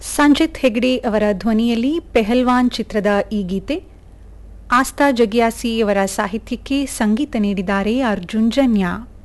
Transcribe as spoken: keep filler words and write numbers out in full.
ಸಂಜಿತ್ ಹೆಗ್ಡೆ ಅವರ ಧ್ವನಿಯಲ್ಲಿ ಪೆಹಲ್ವಾನ್ ಚಿತ್ರದ ಈ ಗೀತೆ. ಆಸ್ಥಾ ಜಗ್ಯಾಸಿ ಅವರ ಸಾಹಿತ್ಯಕ್ಕೆ ಸಂಗೀತ ನೀಡಿದ್ದಾರೆ ಅರ್ಜುನ್ ಜನ್ಯ.